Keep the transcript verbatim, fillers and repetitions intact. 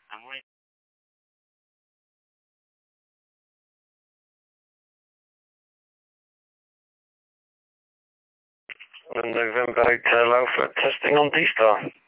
I'm waiting. November Hotel Alpha testing on D-Star.